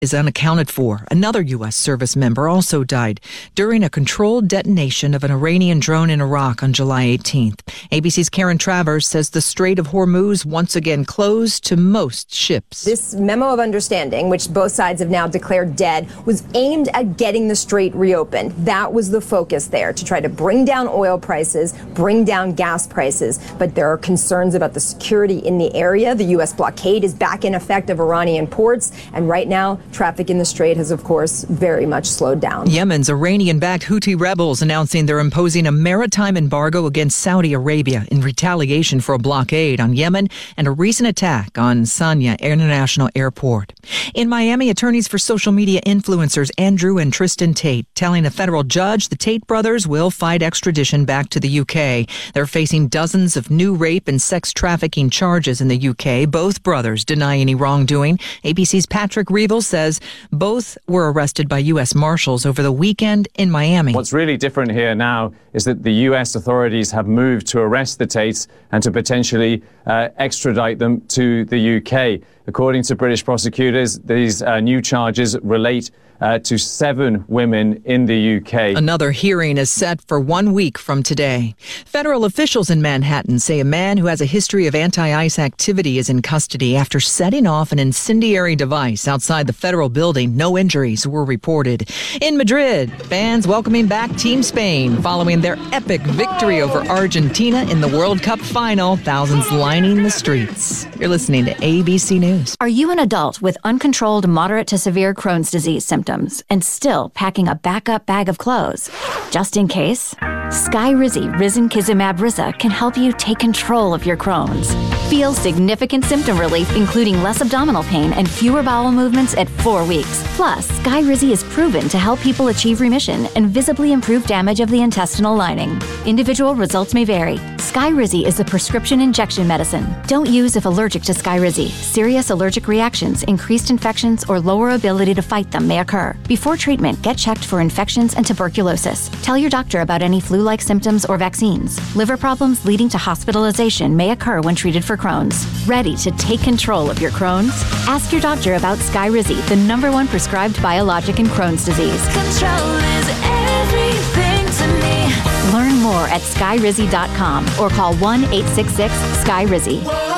is unaccounted for. Another U.S. service member also died during a controlled detonation of an Iranian drone in Iraq on July 18th. ABC's Karen Travers says the Strait of Hormuz once again closed to most ships. This memo of understanding, which both sides have now declared dead, was aimed at getting the strait reopened. That was the focus there, to try to bring down oil prices, bring down gas prices. But there are concerns about the security in the area. The U.S. blockade is back in effect of Iranian ports, and right now, traffic in the strait has, of course, very much slowed down. Yemen's Iranian-backed Houthi rebels announcing they're imposing a maritime embargo against Saudi Arabia in retaliation for a blockade on Yemen and a recent attack on Sanya International Airport. In Miami, attorneys for social media influencers Andrew and Tristan Tate telling a federal judge the Tate brothers will fight extradition back to the UK. They're facing dozens of new rape and sex trafficking charges in the UK. Both brothers deny any wrongdoing. ABC's Patrick Reevell says both were arrested by U.S. Marshals over the weekend in Miami. What's really different here now is that the U.S. authorities have moved to arrest the Tates and to potentially extradite them to the UK. According to British prosecutors, these new charges relate to 7 women in the UK. Another hearing is set for 1 week from today. Federal officials in Manhattan say a man who has a history of anti-ICE activity is in custody after setting off an incendiary device outside the federal building. No injuries were reported. In Madrid, fans welcoming back Team Spain following their epic victory over Argentina in the World Cup final. Thousands lining the streets. You're listening to ABC News. Are you an adult with uncontrolled moderate to severe Crohn's disease symptoms and still packing a backup bag of clothes just in case? Skyrizi Risankizumab Riza can help you take control of your Crohn's. Feel significant symptom relief, including less abdominal pain and fewer bowel movements at 4 weeks. Plus, Skyrizi is proven to help people achieve remission and visibly improve damage of the intestinal lining. Individual results may vary. Skyrizi is a prescription injection medicine. Don't use if allergic to Skyrizi. Serious allergic reactions, increased infections, or lower ability to fight them may occur. Before treatment, get checked for infections and tuberculosis. Tell your doctor about any flu-like symptoms or vaccines. Liver problems leading to hospitalization may occur when treated for Crohn's. Ready to take control of your Crohn's? Ask your doctor about Skyrizi, the #1 prescribed biologic in Crohn's disease. Control is everything to me. Learn more at skyrizi.com or call 1-866-SKYRIZI.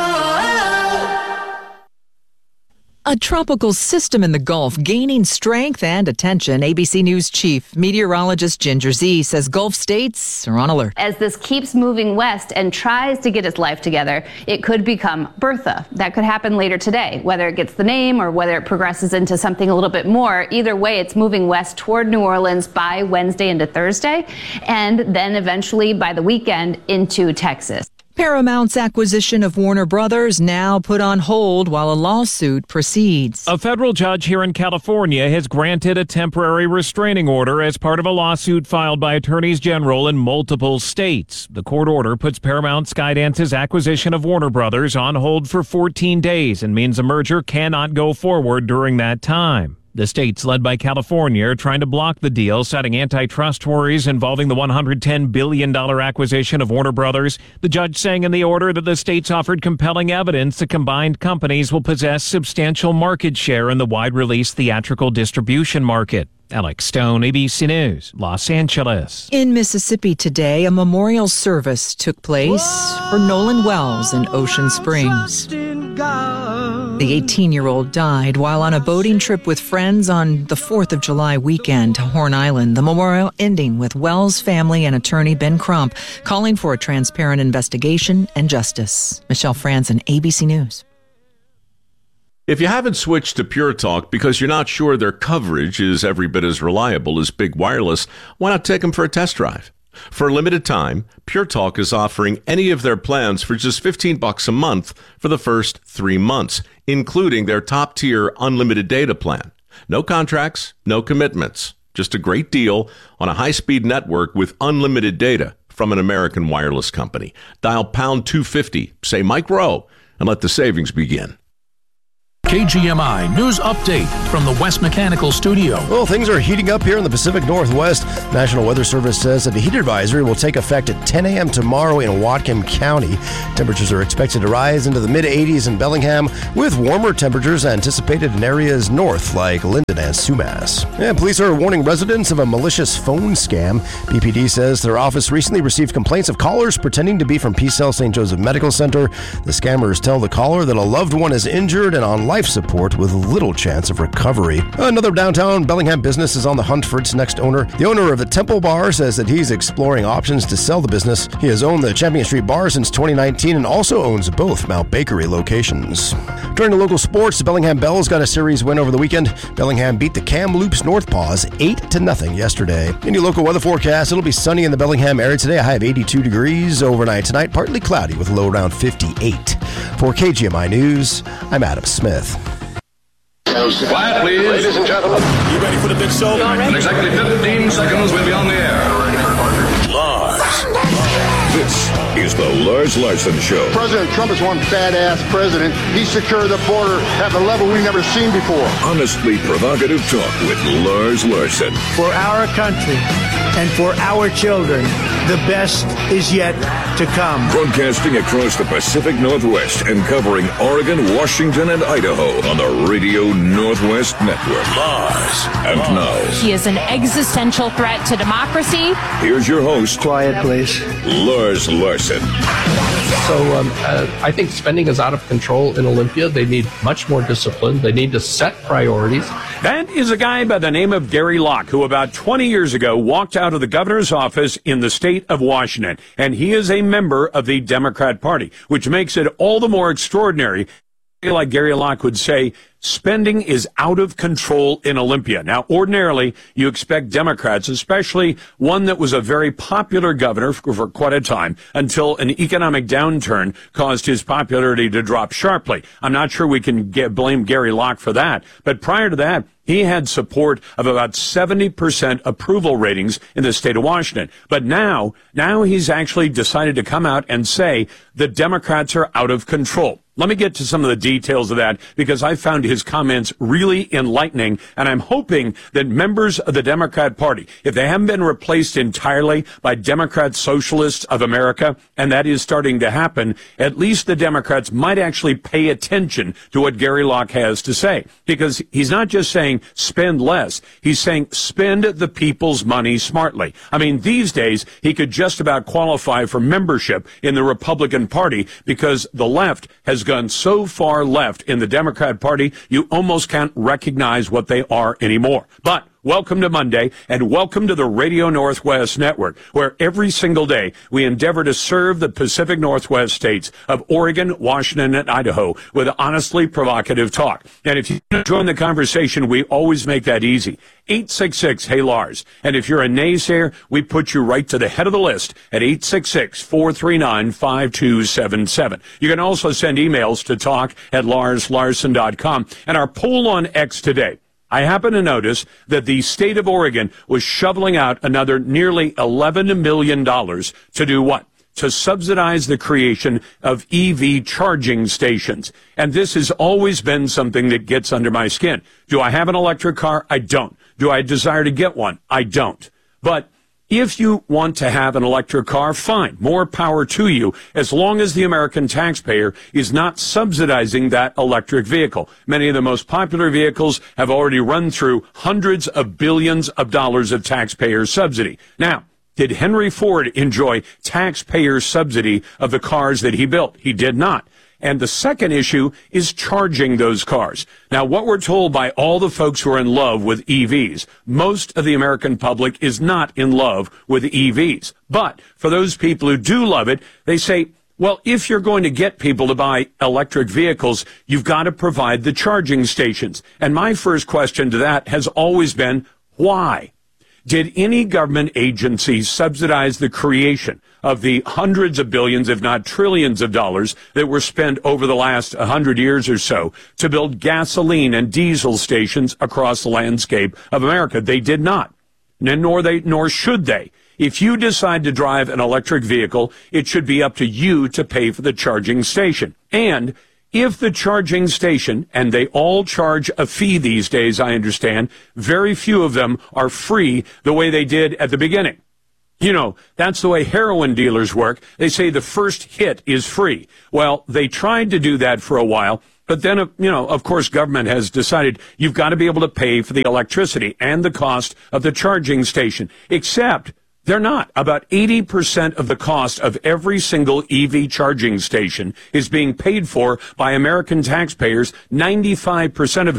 A tropical system in the Gulf gaining strength and attention. ABC News chief meteorologist Ginger Zee says Gulf states are on alert. As this keeps moving west and tries to get its life together, it could become Bertha. That could happen later today, whether it gets the name or whether it progresses into something a little bit more. Either way, it's moving west toward New Orleans by Wednesday into Thursday, and then eventually by the weekend into Texas. Paramount's acquisition of Warner Brothers now put on hold while a lawsuit proceeds. A federal judge here in California has granted a temporary restraining order as part of a lawsuit filed by attorneys general in multiple states. The court order puts Paramount Skydance's acquisition of Warner Brothers on hold for 14 days and means a merger cannot go forward during that time. The states, led by California, are trying to block the deal, citing antitrust worries involving the $110 billion acquisition of Warner Brothers. The judge saying in the order that the states offered compelling evidence the combined companies will possess substantial market share in the wide-release theatrical distribution market. Alex Stone, ABC News, Los Angeles. In Mississippi today, a memorial service took place for Nolan Wells in Ocean Springs. The 18-year-old died while on a boating trip with friends on the 4th of July weekend to Horn Island. The memorial ending with Wells' family and attorney Ben Crump calling for a transparent investigation and justice. Michelle Franzen, ABC News. If you haven't switched to Pure Talk because you're not sure their coverage is every bit as reliable as Big Wireless, why not take them for a test drive? For a limited time, Pure Talk is offering any of their plans for just $15 a month for the first 3 months, including their top-tier unlimited data plan. No contracts, no commitments. Just a great deal on a high-speed network with unlimited data from an American wireless company. Dial pound 250, say Mike Rowe, and let the savings begin. KGMI News Update from the West Mechanical Studio. Well, things are heating up here in the Pacific Northwest. National Weather Service says that the heat advisory will take effect at 10 a.m. tomorrow in Whatcom County. Temperatures are expected to rise into the mid-80s in Bellingham, with warmer temperatures anticipated in areas north like Linden and Sumas. And police are warning residents of a malicious phone scam. PPD says their office recently received complaints of callers pretending to be from Peacell St. Joseph Medical Center. The scammers tell the caller that a loved one is injured and on life support with little chance of recovery. Another downtown Bellingham business is on the hunt for its next owner. The owner of the Temple Bar says that he's exploring options to sell the business. He has owned the Champion Street Bar since 2019 and also owns both Mount Bakery locations. Turning to local sports, the Bellingham Bells got a series win over the weekend. Bellingham beat the Kamloops North Paws 8-0 yesterday. In your local weather forecast, it'll be sunny in the Bellingham area today, a high of 82 degrees. Overnight tonight, partly cloudy with a low around 58. For KGMI News, I'm Adam Smith. Quiet, please. Ladies and gentlemen. You ready for the big show? In exactly 15 seconds, we'll be on the air. Lars. This is the Lars Larson Show. President Trump is one badass president. He secured the border at a level we've never seen before. Honestly provocative talk with Lars Larson. For our country and for our children, the best is yet to come. Broadcasting across the Pacific Northwest and covering Oregon, Washington, and Idaho on the Radio Northwest Network. Lars. And now, he is an existential threat to democracy. Here's your host. Quiet, please. Lars Larson. So I think spending is out of control in Olympia. They need much more discipline. They need to set priorities. That is a guy by the name of Gary Locke, who about 20 years ago walked out of the governor's office in the state of Washington. And he is a member of the Democrat Party, which makes it all the more extraordinary. Like Gary Locke would say, spending is out of control in Olympia. Now, ordinarily, you expect Democrats, especially one that was a very popular governor for quite a time, until an economic downturn caused his popularity to drop sharply. I'm not sure we can blame Gary Locke for that, but prior to that, he had support of about 70% approval ratings in the state of Washington. But now he's actually decided to come out and say the Democrats are out of control. Let me get to some of the details of that, because I found his comments really enlightening, and I'm hoping that members of the Democrat Party, if they haven't been replaced entirely by Democrat Socialists of America, and that is starting to happen, at least the Democrats might actually pay attention to what Gary Locke has to say. Because he's not just saying spend less, he's saying spend the people's money smartly. I mean, these days, he could just about qualify for membership in the Republican Party, because the left has gone so far left in the Democrat Party, you almost can't recognize what they are anymore. But welcome to Monday, and welcome to the Radio Northwest Network, where every single day we endeavor to serve the Pacific Northwest states of Oregon, Washington, and Idaho with honestly provocative talk. And if you join the conversation, we always make that easy. 866-HEY-LARS. And if you're a naysayer, we put you right to the head of the list at 866-439-5277. You can also send emails to talk@LarsLarson.com. And our poll on X today, I happen to notice that the state of Oregon was shoveling out another nearly $11 million to do what? To subsidize the creation of EV charging stations. And this has always been something that gets under my skin. Do I have an electric car? I don't. Do I desire to get one? I don't. But if you want to have an electric car, fine. More power to you, as long as the American taxpayer is not subsidizing that electric vehicle. Many of the most popular vehicles have already run through hundreds of billions of dollars of taxpayer subsidy. Now, did Henry Ford enjoy taxpayer subsidy of the cars that he built? He did not. And the second issue is charging those cars. Now, what we're told by all the folks who are in love with EVs, most of the American public is not in love with EVs. But for those people who do love it, they say, well, if you're going to get people to buy electric vehicles, you've got to provide the charging stations. And my first question to that has always been, why? Did any government agency subsidize the creation of the hundreds of billions, if not trillions of dollars that were spent over the last 100 years or so to build gasoline and diesel stations across the landscape of America? They did not, nor should they. If you decide to drive an electric vehicle, it should be up to you to pay for the charging station. And if the charging station, and they all charge a fee these days, I understand, very few of them are free the way they did at the beginning. You know, that's the way heroin dealers work. They say the first hit is free. Well, they tried to do that for a while, but then, of course, government has decided you've got to be able to pay for the electricity and the cost of the charging station, except they're not. About 80% of the cost of every single EV charging station is being paid for by American taxpayers, 95% of